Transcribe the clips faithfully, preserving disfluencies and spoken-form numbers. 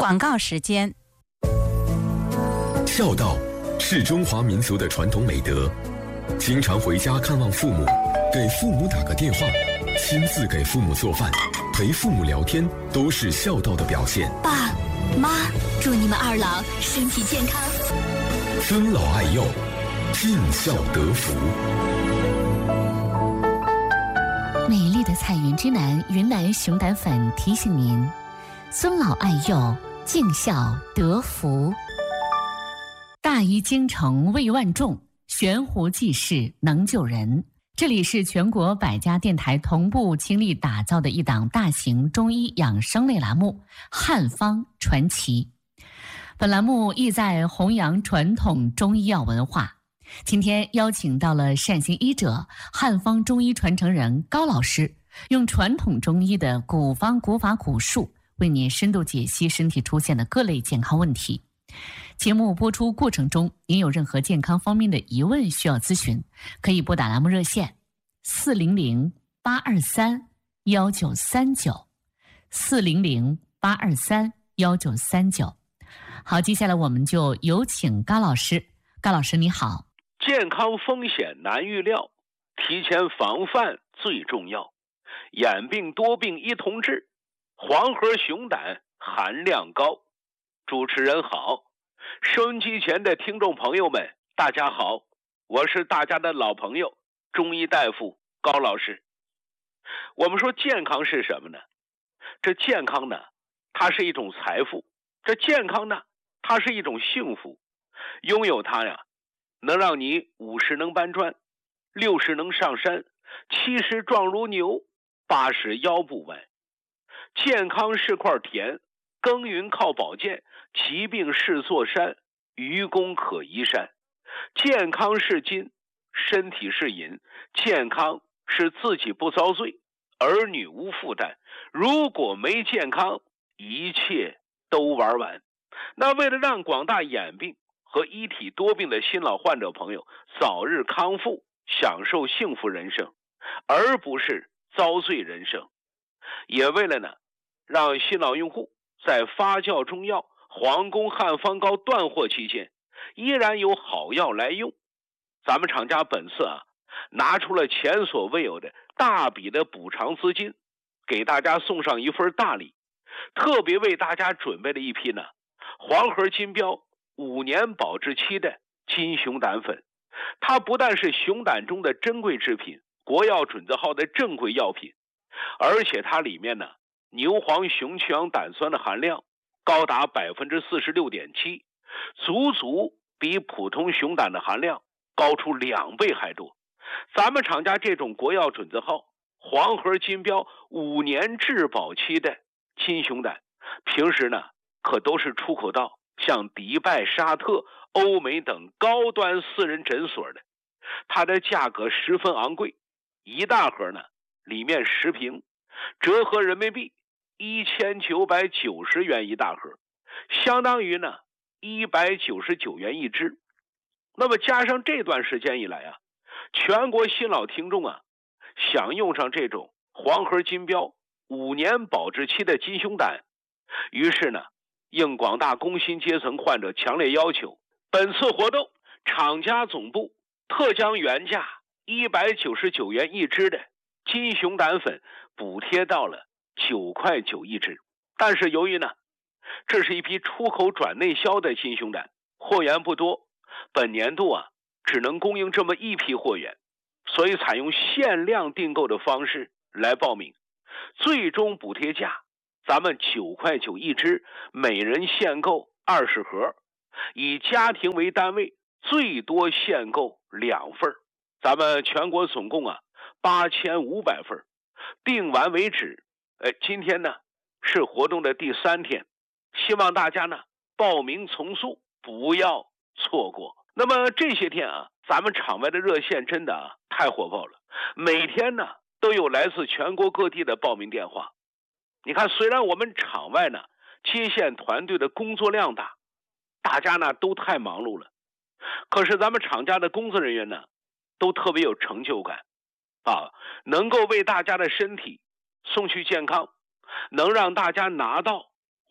广告时间。 孝道是中华民族的传统美德，经常回家看望父母，给父母打个电话，亲自给父母做饭，陪父母聊天，都是孝道的表现。 爸妈，祝你们二老身体健康， 尊老爱幼，尽孝得福。 美丽的彩云之南云南熊胆粉提醒您：尊老爱幼，尽孝得福。大医精诚为万众，悬壶济世能救人。这里是全国百家电台同步倾力打造的一档大型中医养生类栏目《汉方传奇》。本栏目意在弘扬传统中医药文化。今天邀请到了善行医者、汉方中医传承人高老师，用传统中医的古方古法古术，为您深度解析身体出现的各类健康问题。节目播出过程中，您有任何健康方面的疑问需要咨询，可以拨打栏目热线四零零八二三幺九三九四零零八二三幺九三九。好，接下来我们就有请高老师。高老师你好。 健康风险难预料，提前防范最重要。眼病多病一同治，黄河熊胆含量高。主持人好，收音机前的听众朋友们大家好，我是大家的老朋友中医大夫高老师。我们说健康是什么呢？这健康呢，它是一种财富，这健康呢，它是一种幸福。拥有它呀，能让你五十能搬砖，六十能上山，七十壮如牛，八十腰不弯。健康是块田，耕耘靠宝剑，疾病是座山，愚公可移山。健康是金，身体是银，健康是自己不遭罪，儿女无负担。如果没健康，一切都玩完。那为了让广大眼病和一体多病的新老患者朋友早日康复，享受幸福人生，而不是遭罪人生，也为了呢，让新老用户在发酵中药皇宫汉方膏断货期间依然有好药来用，咱们厂家本次啊拿出了前所未有的大笔的补偿资金，给大家送上一份大礼，特别为大家准备了一批呢黄河金标五年保质期的金熊胆粉。它不但是熊胆中的珍贵制品，国药准字号的正规药品，而且它里面呢牛黄熊去氧胆酸的含量高达 百分之四十六点七， 足足比普通熊胆的含量高出两倍还多。咱们厂家这种国药准字号黄河金标五年质保期的金熊胆，平时呢可都是出口到像迪拜、沙特、欧美等高端私人诊所的，它的价格十分昂贵，一大盒呢里面十瓶，折合人民币一千九百九十元一大盒，相当于呢一百九十九元一支。那么加上这段时间以来啊，全国新老听众啊想用上这种黄河金标五年保质期的金熊胆，于是呢应广大工薪阶层患者强烈要求，本次活动厂家总部特将原价一百九十九元一支的金熊胆粉补贴到了九块九一支。但是由于呢这是一批出口转内销的金熊胆，货源不多，本年度啊只能供应这么一批货源，所以采用限量订购的方式来报名，最终补贴价咱们九块九一支，每人限购二十盒，以家庭为单位，最多限购两份。咱们全国总共啊八千五百份，订完为止。呃，今天呢是活动的第三天，希望大家呢报名从速，不要错过。那么这些天啊，咱们场外的热线真的啊太火爆了，每天呢都有来自全国各地的报名电话。你看，虽然我们场外呢接线团队的工作量大，大家呢都太忙碌了，可是咱们厂家的工作人员呢都特别有成就感啊，能够为大家的身体送去健康，能让大家拿到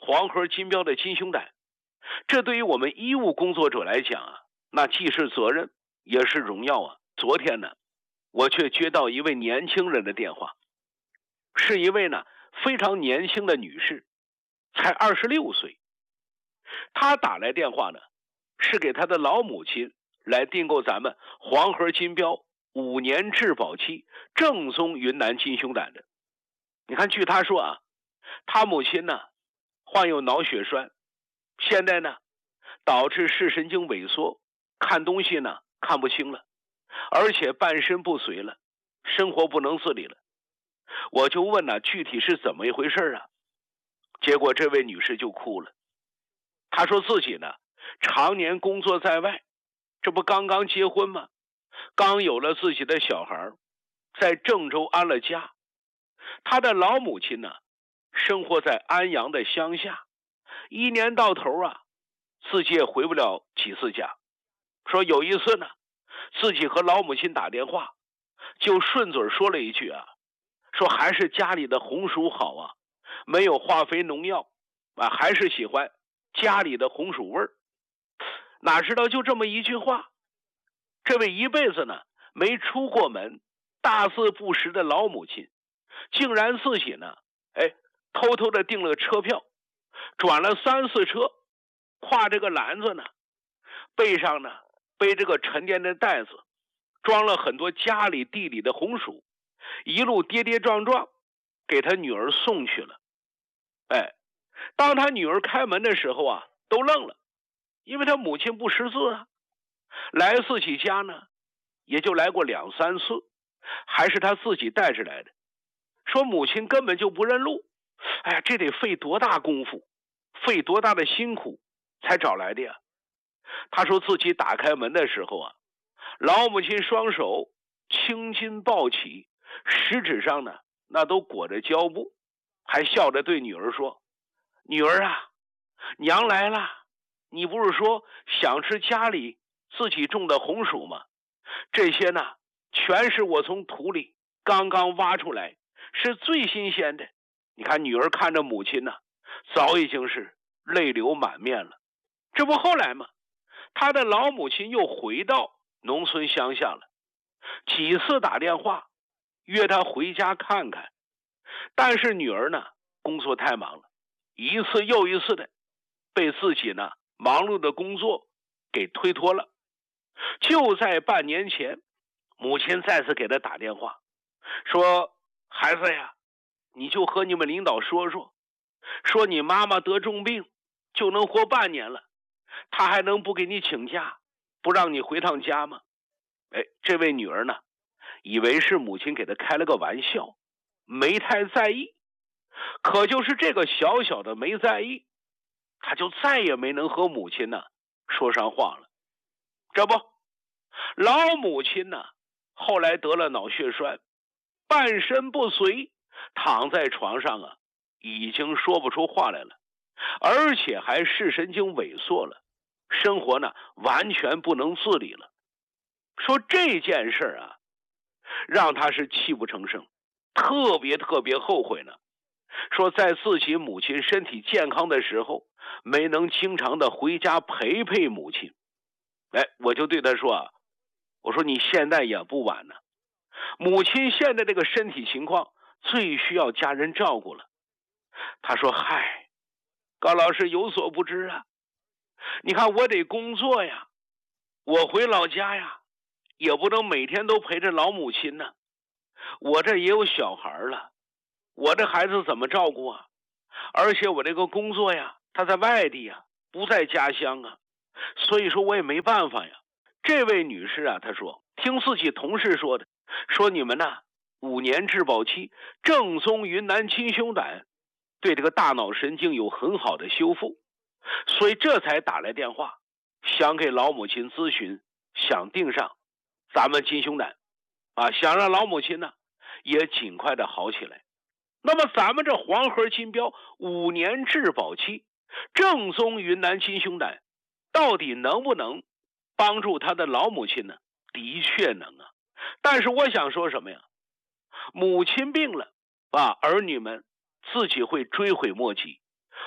黄河金标的金胸胆，这对于我们医务工作者来讲啊，那既是责任也是荣耀啊。昨天呢，我却接到一位年轻人的电话，是一位呢非常年轻的女士，才二十六岁。她打来电话呢，是给她的老母亲来订购咱们黄河金标五年质保期正宗云南金胸胆的。你看，据她说啊，她母亲呢患有脑血栓，现在呢导致视神经萎缩，看东西呢看不清了，而且半身不遂了，生活不能自理了。我就问呢，具体是怎么一回事啊？结果这位女士就哭了。她说自己呢常年工作在外，这不刚刚结婚吗？刚有了自己的小孩，在郑州安了家。她的老母亲呢生活在安阳的乡下，一年到头啊自己也回不了几次家。说有一次呢，自己和老母亲打电话，就顺嘴说了一句啊，说还是家里的红薯好啊，没有化肥农药啊，还是喜欢家里的红薯味儿。哪知道就这么一句话，这位一辈子呢没出过门，大字不识的老母亲，竟然自己呢哎偷偷的订了车票，转了三四车，挎这个篮子呢，背上呢背这个沉甸的袋子，装了很多家里地里的红薯，一路跌跌撞撞给他女儿送去了。哎，当他女儿开门的时候啊，都愣了，因为他母亲不识字啊。来自己家呢也就来过两三次，还是他自己带着来的。说母亲根本就不认路，哎呀，这得费多大功夫，费多大的辛苦才找来的呀。他说自己打开门的时候啊，老母亲双手青筋暴起，食指上呢那都裹着胶布，还笑着对女儿说，女儿啊，娘来了，你不是说想吃家里自己种的红薯吗？这些呢全是我从土里刚刚挖出来，是最新鲜的。你看女儿看着母亲呢，早已经是泪流满面了。这不后来嘛，他的老母亲又回到农村乡下了，几次打电话约他回家看看，但是女儿呢工作太忙了，一次又一次的被自己呢忙碌的工作给推脱了。就在半年前，母亲再次给他打电话，说孩子呀，你就和你们领导说说，说你妈妈得重病就能活半年了，他还能不给你请假，不让你回趟家吗？哎，这位女儿呢以为是母亲给她开了个玩笑，没太在意。可就是这个小小的没在意，她就再也没能和母亲呢说上话了。这不，老母亲呢后来得了脑血栓，半身不遂，躺在床上啊已经说不出话来了，而且还视神经萎缩了，生活呢完全不能自理了。说这件事啊让他是泣不成声，特别特别后悔呢。说在自己母亲身体健康的时候没能经常的回家陪陪母亲。哎，我就对他说啊，我说你现在也不晚呢，母亲现在这个身体情况最需要家人照顾了。他说嗨，高老师有所不知啊，你看我得工作呀，我回老家呀也不能每天都陪着老母亲呢，我这也有小孩了，我这孩子怎么照顾啊？而且我这个工作呀他在外地呀，不在家乡啊，所以说我也没办法呀。这位女士啊，她说听自己同事说的，说你们呢五年质保期正宗云南金胸胆对这个大脑神经有很好的修复，所以这才打来电话，想给老母亲咨询，想订上咱们金胸胆啊，想让老母亲呢也尽快的好起来。那么咱们这黄河金标五年质保期正宗云南金胸胆到底能不能帮助他的老母亲呢？的确能啊。但是我想说什么呀？母亲病了啊，儿女们自己会追悔莫及，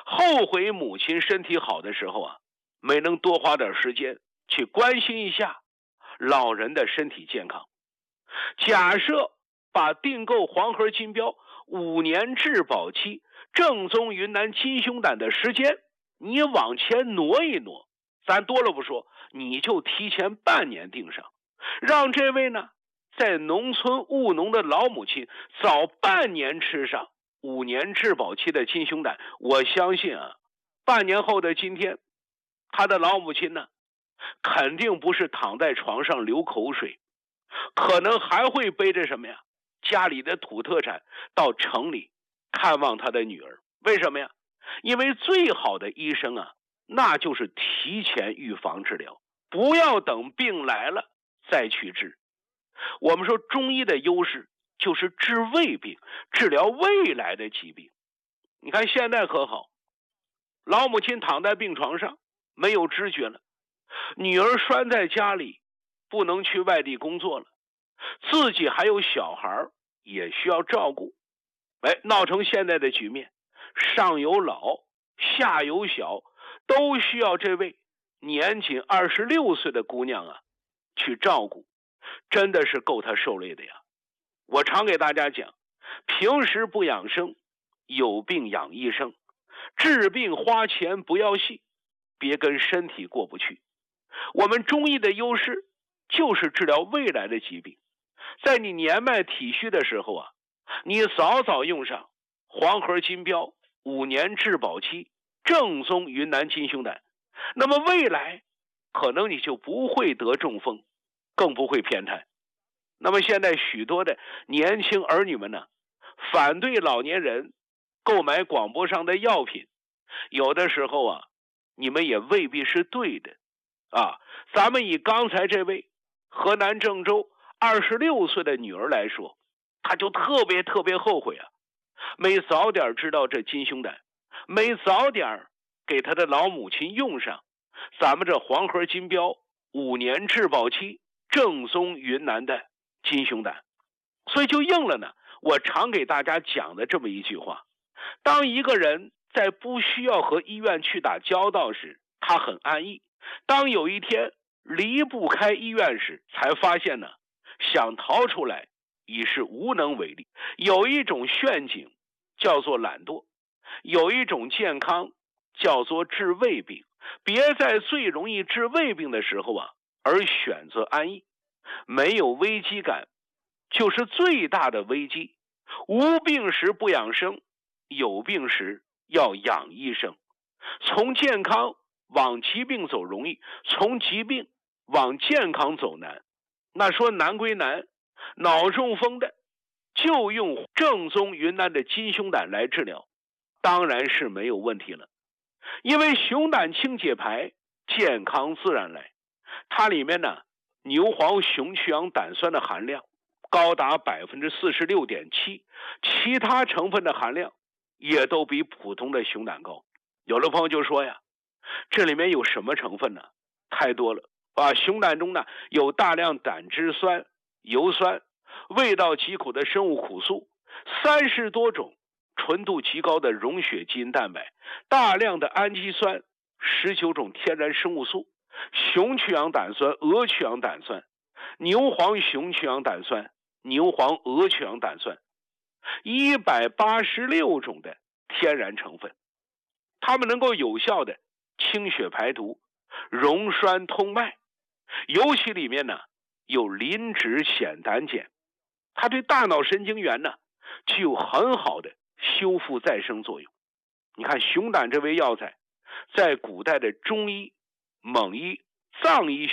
后悔母亲身体好的时候啊，没能多花点时间去关心一下老人的身体健康。假设把订购黄河金标五年质保期正宗云南金胸胆的时间你往前挪一挪，咱多了不说，你就提前半年订上，让这位呢在农村务农的老母亲早半年吃上五年质保期的金胸胆。我相信啊，半年后的今天，他的老母亲呢肯定不是躺在床上流口水，可能还会背着什么呀，家里的土特产到城里看望他的女儿。为什么呀？因为最好的医生啊，那就是提前预防治疗，不要等病来了再去治。我们说中医的优势就是治未病，治疗未来的疾病。你看现在可好，老母亲躺在病床上没有知觉了，女儿拴在家里不能去外地工作了，自己还有小孩也需要照顾，哎，闹成现在的局面，上有老下有小，都需要这位年仅二十六岁的姑娘啊去照顾，真的是够她受累的呀。我常给大家讲，平时不养生，有病养医生，治病花钱不要戏，别跟身体过不去。我们中医的优势就是治疗未来的疾病，在你年迈体虚的时候啊，你早早用上黄河金标五年质保期正宗云南金胸胆，那么未来可能你就不会得中风，更不会偏瘫。那么现在许多的年轻儿女们呢，反对老年人购买广播上的药品，有的时候啊，你们也未必是对的啊。咱们以刚才这位河南郑州二十六岁的女儿来说，她就特别特别后悔啊，没早点知道这金胸胆，没早点给她的老母亲用上咱们这黄河金标五年质保期正宗云南的金胸胆。所以就应了呢我常给大家讲的这么一句话，当一个人在不需要和医院去打交道时，他很安逸，当有一天离不开医院时，才发现呢想逃出来已是无能为力。有一种陷阱叫做懒惰，有一种健康叫做治未病。别在最容易治未病的时候啊而选择安逸，没有危机感就是最大的危机。无病时不养生，有病时要养医生。从健康往疾病走容易，从疾病往健康走难。那说难归难，脑中风的就用正宗云南的金胸胆来治疗，当然是没有问题了。因为熊胆清解牌，健康自然来。它里面呢，牛黄熊去氧胆酸的含量高达 百分之四十六点七， 其他成分的含量也都比普通的熊胆高。有的朋友就说呀，这里面有什么成分呢？太多了啊！熊胆中呢有大量胆汁酸、油酸、味道极苦的生物苦素，三十多种纯度极高的溶血基因蛋白，大量的氨基酸，十九种天然生物素，熊去氧胆酸、鹅去氧胆酸、牛黄熊去氧胆酸、牛黄鹅去氧胆酸，一百八十六种的天然成分，它们能够有效的清血排毒、溶栓通脉。尤其里面呢有磷脂酰胆碱，它对大脑神经元呢具有很好的修复再生作用。你看熊胆这味药材在古代的中医、蒙医、藏医学